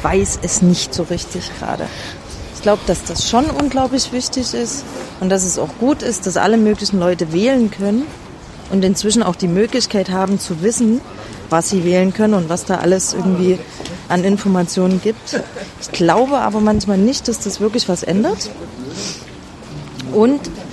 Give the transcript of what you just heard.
ich weiß es nicht so richtig gerade. Ich glaube, dass das schon unglaublich wichtig ist und dass es auch gut ist, dass alle möglichen Leute wählen können und inzwischen auch die Möglichkeit haben zu wissen, was sie wählen können und was da alles irgendwie an Informationen gibt. Ich glaube aber manchmal nicht, dass das wirklich was ändert. Und